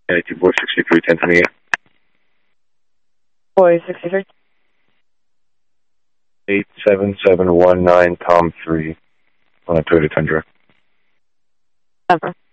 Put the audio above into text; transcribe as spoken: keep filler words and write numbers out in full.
eighty-four sixty-three ten twenty-eight. Boy, sixty-three. eight seven seven one nine Tom three on a Toyota Tundra. Ever.